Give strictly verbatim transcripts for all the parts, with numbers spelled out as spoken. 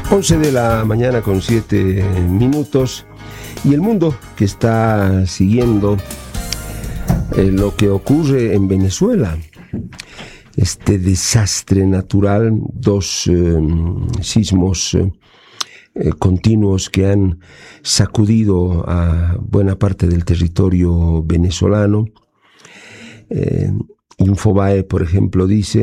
once de la mañana con siete minutos, y el mundo que está siguiendo eh, lo que ocurre en Venezuela, este desastre natural, dos eh, sismos eh, eh, continuos que han sacudido a buena parte del territorio venezolano. eh, Infobae, por ejemplo, dice: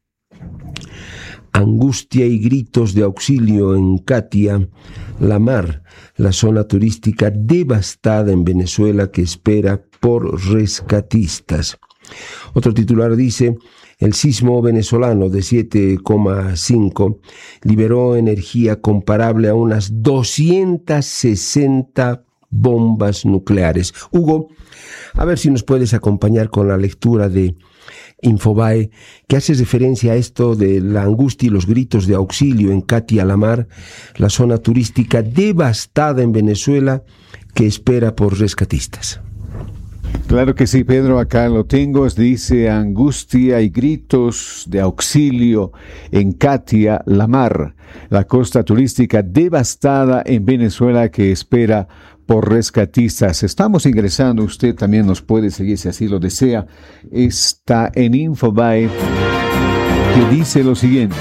angustia y gritos de auxilio en Katia, La Mar, la zona turística devastada en Venezuela que espera por rescatistas. Otro titular dice: el sismo venezolano de siete coma cinco liberó energía comparable a unas doscientas sesenta bombas nucleares. Hugo, a ver si nos puedes acompañar con la lectura de Infobae, que hace referencia a esto de la angustia y los gritos de auxilio en Katia, La Mar, la zona turística devastada en Venezuela que espera por rescatistas. Claro que sí, Pedro, acá lo tengo. Dice: angustia y gritos de auxilio en Katia, La Mar, la costa turística devastada en Venezuela que espera por rescatistas. Estamos ingresando, usted también nos puede seguir si así lo desea. Está en Infobae, que dice lo siguiente: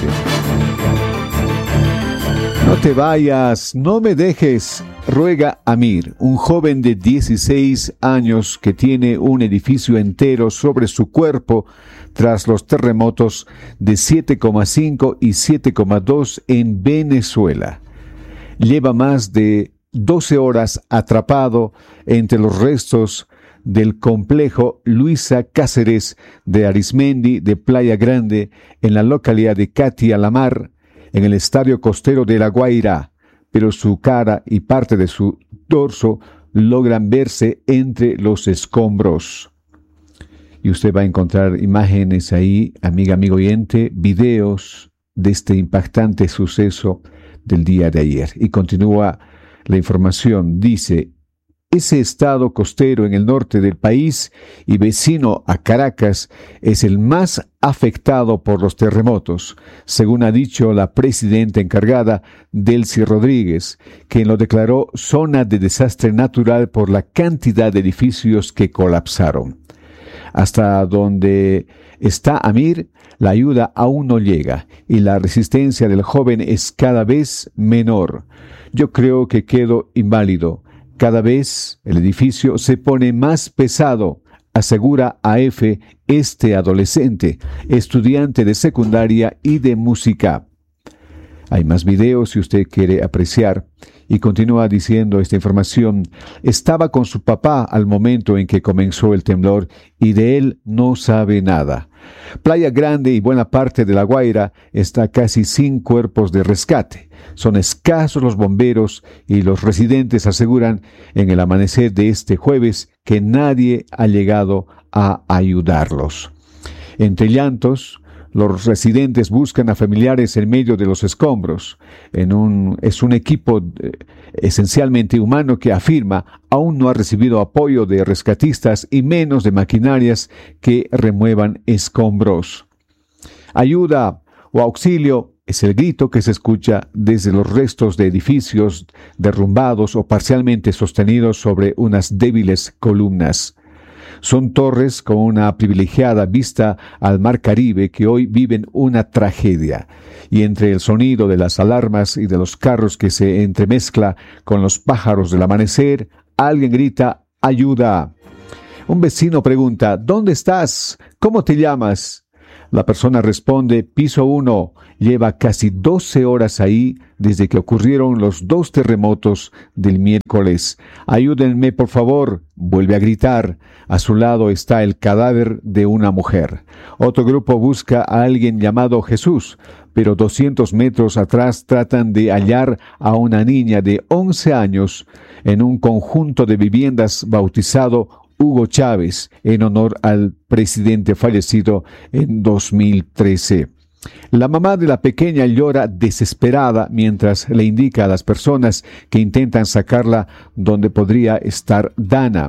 no te vayas, no me dejes, ruega Amir, un joven de dieciséis años que tiene un edificio entero sobre su cuerpo tras los terremotos de siete coma cinco y siete coma dos en Venezuela. Lleva más de doce horas atrapado entre los restos del complejo Luisa Cáceres de Arismendi de Playa Grande en la localidad de Katia, La Mar, en el estadio costero de La Guaira, pero su cara y parte de su dorso logran verse entre los escombros. Y usted va a encontrar imágenes ahí, amiga, amigo oyente, videos de este impactante suceso del día de ayer. Y continúa la información, dice: ese estado costero en el norte del país y vecino a Caracas es el más afectado por los terremotos, según ha dicho la presidenta encargada, Delcy Rodríguez, quien lo declaró zona de desastre natural por la cantidad de edificios que colapsaron. Hasta donde está Amir, la ayuda aún no llega y la resistencia del joven es cada vez menor. Yo creo que quedo inválido. Cada vez el edificio se pone más pesado, asegura A F este adolescente, estudiante de secundaria y de música. Hay más videos si usted quiere apreciar. Y continúa diciendo esta información: estaba con su papá al momento en que comenzó el temblor y de él no sabe nada. Playa Grande y buena parte de La Guaira está casi sin cuerpos de rescate. Son escasos los bomberos y los residentes aseguran en el amanecer de este jueves que nadie ha llegado a ayudarlos. Entre llantos, los residentes buscan a familiares en medio de los escombros. En un, es un equipo eh, esencialmente humano que afirma aún no ha recibido apoyo de rescatistas y menos de maquinarias que remuevan escombros. Ayuda o auxilio es el grito que se escucha desde los restos de edificios derrumbados o parcialmente sostenidos sobre unas débiles columnas. Son torres con una privilegiada vista al mar Caribe que hoy viven una tragedia. Y entre el sonido de las alarmas y de los carros que se entremezcla con los pájaros del amanecer, alguien grita: ¡ayuda! Un vecino pregunta: ¿dónde estás? ¿Cómo te llamas? La persona responde: piso uno. Lleva casi doce horas ahí desde que ocurrieron los dos terremotos del miércoles. Ayúdenme, por favor. Vuelve a gritar. A su lado está el cadáver de una mujer. Otro grupo busca a alguien llamado Jesús, pero doscientos metros atrás tratan de hallar a una niña de once años en un conjunto de viviendas bautizado Hugo Chávez, en honor al presidente fallecido en dos mil trece. La mamá de la pequeña llora desesperada mientras le indica a las personas que intentan sacarla donde podría estar Dana.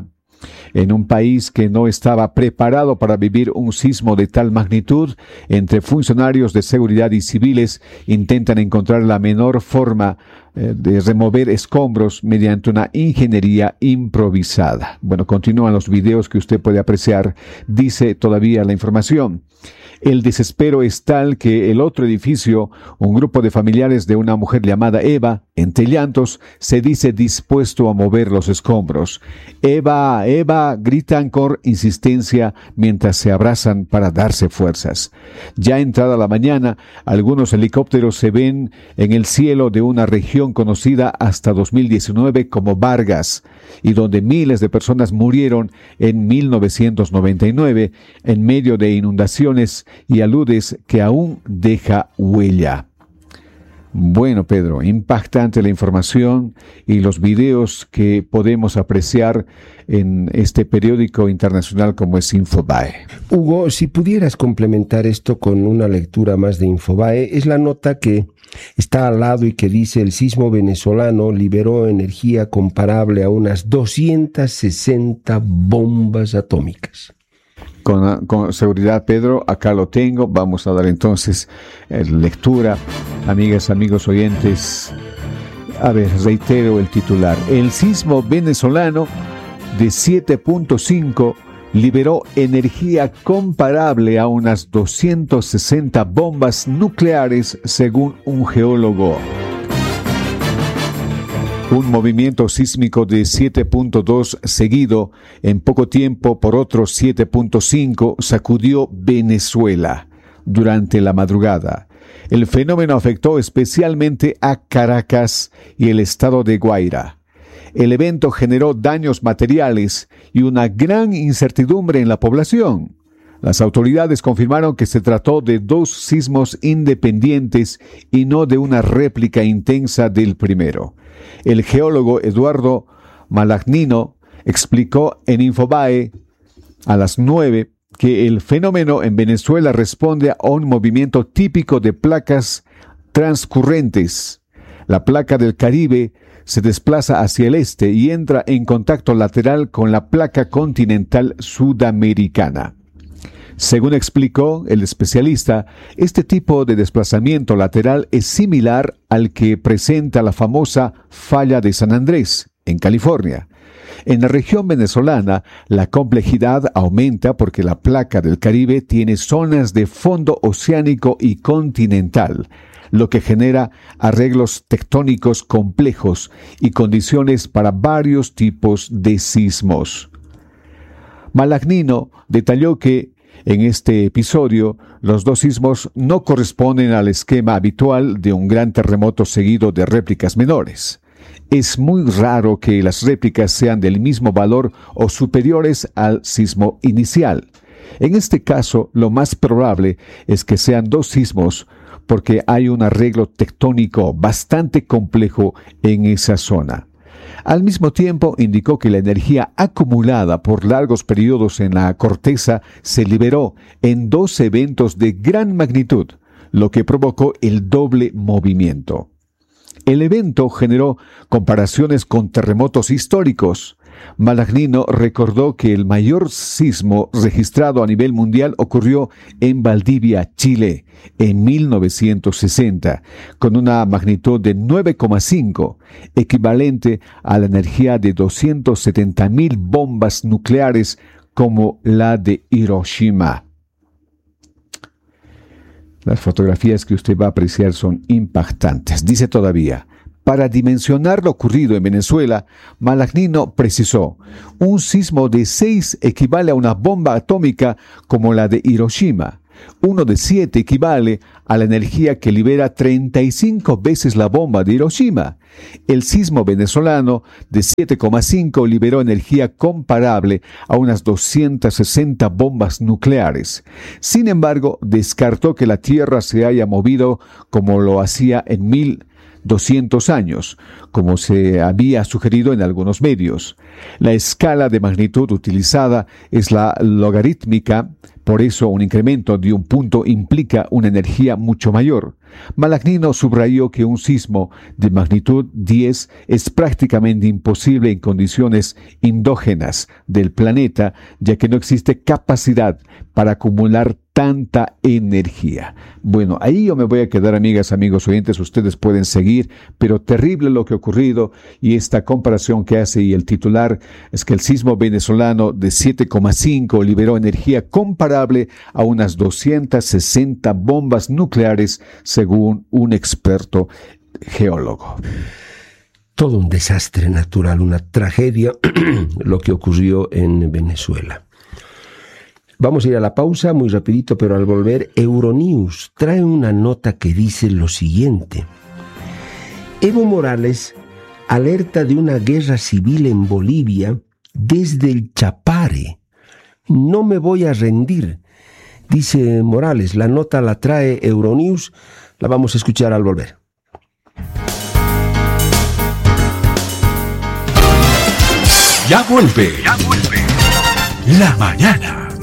En un país que no estaba preparado para vivir un sismo de tal magnitud, entre funcionarios de seguridad y civiles intentan encontrar la menor forma eh, de remover escombros mediante una ingeniería improvisada. Bueno, continúan los videos que usted puede apreciar. Dice todavía la información: el desespero es tal que el otro edificio, un grupo de familiares de una mujer llamada Eva, entre llantos, se dice dispuesto a mover los escombros. Eva, Eva, gritan con insistencia mientras se abrazan para darse fuerzas. Ya entrada la mañana, algunos helicópteros se ven en el cielo de una región conocida hasta dos mil diecinueve como Vargas, y donde miles de personas murieron en mil novecientos noventa y nueve en medio de inundaciones y aludes que aún deja huella. Bueno, Pedro, impactante la información y los videos que podemos apreciar en este periódico internacional como es Infobae. Hugo, si pudieras complementar esto con una lectura más de Infobae, es la nota que está al lado y que dice: el sismo venezolano liberó energía comparable a unas doscientas sesenta bombas atómicas. Con, con seguridad, Pedro, acá lo tengo. Vamos a dar entonces eh, lectura. Amigas, amigos oyentes, a ver, reitero el titular. El sismo venezolano de siete punto cinco liberó energía comparable a unas doscientas sesenta bombas nucleares, según un geólogo. Un movimiento sísmico de siete punto dos seguido en poco tiempo por otro siete punto cinco sacudió Venezuela durante la madrugada. El fenómeno afectó especialmente a Caracas y el estado de Guairá. El evento generó daños materiales y una gran incertidumbre en la población. Las autoridades confirmaron que se trató de dos sismos independientes y no de una réplica intensa del primero. El geólogo Eduardo Malagnino explicó en Infobae a las nueve que el fenómeno en Venezuela responde a un movimiento típico de placas transcurrentes. La placa del Caribe se desplaza hacia el este y entra en contacto lateral con la placa continental sudamericana. Según explicó el especialista, este tipo de desplazamiento lateral es similar al que presenta la famosa falla de San Andrés, en California. En la región venezolana, la complejidad aumenta porque la placa del Caribe tiene zonas de fondo oceánico y continental, lo que genera arreglos tectónicos complejos y condiciones para varios tipos de sismos. Malagnino detalló que en este episodio, los dos sismos no corresponden al esquema habitual de un gran terremoto seguido de réplicas menores. Es muy raro que las réplicas sean del mismo valor o superiores al sismo inicial. En este caso, lo más probable es que sean dos sismos porque hay un arreglo tectónico bastante complejo en esa zona. Al mismo tiempo, indicó que la energía acumulada por largos periodos en la corteza se liberó en dos eventos de gran magnitud, lo que provocó el doble movimiento. El evento generó comparaciones con terremotos históricos. Malagnino recordó que el mayor sismo registrado a nivel mundial ocurrió en Valdivia, Chile, en mil novecientos sesenta, con una magnitud de nueve coma cinco, equivalente a la energía de doscientas setenta mil bombas nucleares como la de Hiroshima. Las fotografías que usted va a apreciar son impactantes. Dice todavía: para dimensionar lo ocurrido en Venezuela, Malagnino precisó: un sismo de seis equivale a una bomba atómica como la de Hiroshima. Uno de siete equivale a la energía que libera treinta y cinco veces la bomba de Hiroshima. El sismo venezolano de siete coma cinco liberó energía comparable a unas doscientas sesenta bombas nucleares. Sin embargo, descartó que la Tierra se haya movido como lo hacía en mil doscientos años, como se había sugerido en algunos medios. La escala de magnitud utilizada es la logarítmica, por eso un incremento de un punto implica una energía mucho mayor. Malagnino subrayó que un sismo de magnitud diez es prácticamente imposible en condiciones endógenas del planeta, ya que no existe capacidad para acumular tanta energía. Bueno, ahí yo me voy a quedar, amigas, amigos oyentes, ustedes pueden seguir, pero terrible lo que ha ocurrido, y esta comparación que hace y el titular es que el sismo venezolano de siete coma cinco liberó energía comparable a unas doscientas sesenta bombas nucleares, según un experto geólogo. Todo un desastre natural, una tragedia, lo que ocurrió en Venezuela. Vamos a ir a la pausa muy rapidito, pero al volver, Euronews trae una nota que dice lo siguiente. Evo Morales alerta de una guerra civil en Bolivia desde el Chapare. No me voy a rendir, dice Morales. La nota la trae Euronews, la vamos a escuchar al volver. Ya vuelve, ya vuelve. La mañana.